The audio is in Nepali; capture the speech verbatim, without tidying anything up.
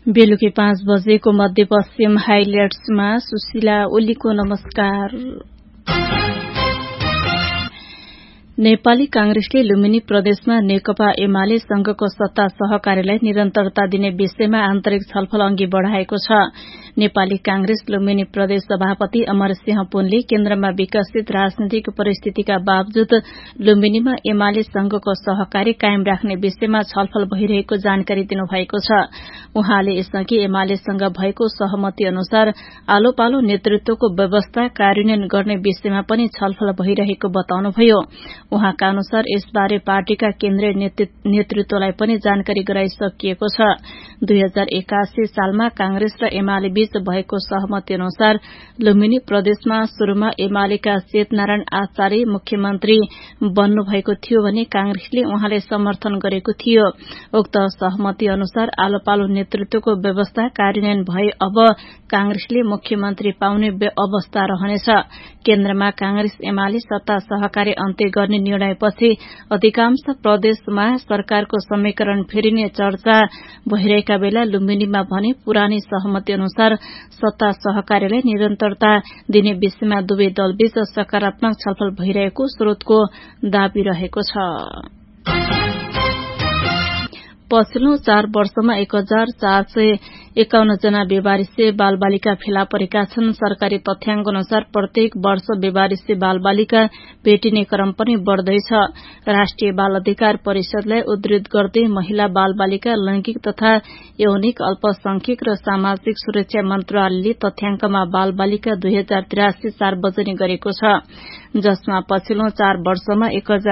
बेलुकी पाँच बजेको मध्यपश्चिम हाइलाइट्समा सुशीला ओलीको नमस्कार। नेपाली कांग्रेसले लुम्बिनी प्रदेशमा नेकपा एमाले संघको सत्ता सहकार्यलाई निरन्तरता दिने विषयमा आन्तरिक छलफल अघि बढ़ाएको छ। नेपाली कांग्रेस लुम्बिनी प्रदेश सभापति अमरसिंह पुनले केन्द्रमा विकसित राजनीतिक परिस्थितिका बावजुद लुम्बिनीमा एमाले संघको सहकार्य कायम राख्ने विषयमा छलफल भइरहेको जानकारी दिनुभएको छ। उहाँले यसअघि एमालेसँग भएको सहमति अनुसार आलो पालो नेतृत्वको व्यवस्था कार्यान्वयन गर्ने विषयमा पनि छलफल भइरहेको बताउनुभयो। उहाँका अनुसार यसबारे पार्टीका केन्द्रीय नेतृत्वलाई पनि जानकारी गराइसकिएको छ। दुई हजार एकासी सालमा कांग्रेस र एमाले बीच भएको सहमति अनुसार लुम्बिनी प्रदेशमा शुरूमा एमालेका चेतनारायण आचार्य मुख्यमन्त्री बन्नु भएको थियो भने कांग्रेसले उहाँले समर्थन गरेको थियो। उक्त सहमति अनुसार आलो पालो नेतृत्वको व्यवस्था कार्यान्वयन भए अब कांग्रेसले मुख्यमन्त्री पाउने अवस्था रहनेछ। केन्द्रमा कांग्रेस एमाले सत्ता सहकार्य अन्त्य गर्ने निर्णयपछि अधिकांश प्रदेशमा सरकारको समीकरण फेरिने चर्चा भइरहेका बेला लुम्बिनीमा भने पुरानी सहमति अनुसार सत्ता सहकार्यलाई निरन्तरता दिने विषयमा दुवै दलबीच सकारात्मक छलफल भइरहेको स्रोतको दावी रहेको छ। पछिल्लो चार वर्षमा एक हजार चार सय एकाउन्न जना बेवारिसे बाल बालिका फेला परेका छन्। सरकारी तथ्याङ्क अनुसार प्रत्येक वर्ष बेवारिसे बाल बालिका भेटिने क्रम पनि बढ़दैछ। राष्ट्रिय बाल अधिकार परिषदलाई उद्धृत गर्दै महिला बाल बालिका लैंगिक तथा यौनिक अल्पसंख्यक र सामाजिक सुरक्षा मन्त्रालयले तथ्याङ्कमा बाल बालिका दुई हजार त्रियासी सार्वजनिक गरेको छ, जसमा पछिल्लो चार वर्षमा एक हजार